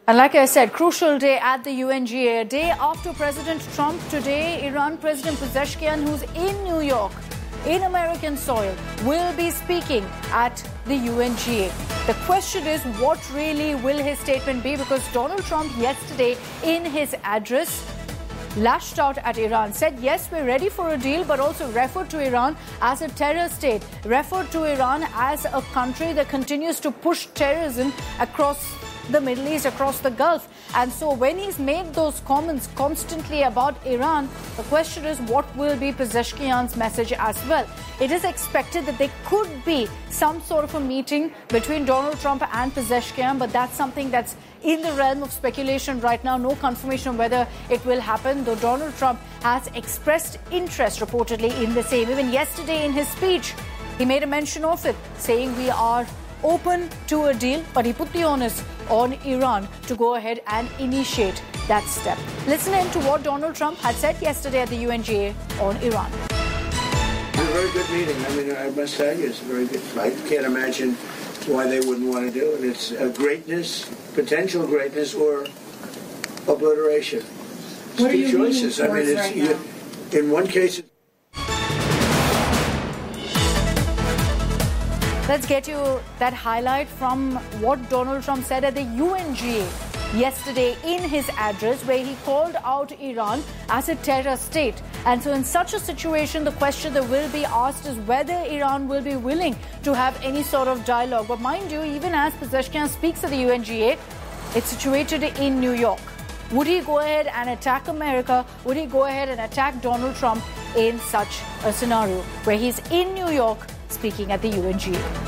And like I said, crucial day at the UNGA. A day after President Trump today, Iran President Pezeshkian, who's in New York, in American soil, will be speaking at the UNGA. The question is, what really will his statement be? Because Donald Trump yesterday, in his address, lashed out at Iran, said, yes, we're ready for a deal, but also referred to Iran as a terror state, referred to Iran as a country that continues to push terrorism across the Middle East, across the Gulf. And so when he's made those comments constantly about Iran, the question is, what will be Pezeshkian's message as well? It is expected that there could be some sort of a meeting between Donald Trump and Pezeshkian, but that's something that's in the realm of speculation right now. No confirmation whether it will happen, though Donald Trump has expressed interest reportedly in the same. Even yesterday in his speech, he made a mention of it, saying we are open to a deal, but he put the onus on Iran to go ahead and initiate that step. Listen in to what Donald Trump had said yesterday at the UNGA on Iran. It's a very good meeting. I mean, I must tell you, it's a very good. I can't imagine why they wouldn't want to do it. It's a greatness, potential greatness, or obliteration. It's what two are you choices. I mean, it's right now? In one case. Let's get you that highlight from what Donald Trump said at the UNGA yesterday in his address, where he called out Iran as a terror state. And so in such a situation, the question that will be asked is whether Iran will be willing to have any sort of dialogue. But mind you, even as Pezeshkian speaks at the UNGA, it's situated in New York. Would he go ahead and attack America? Would he go ahead and attack Donald Trump in such a scenario where he's in New York speaking at the UNGA?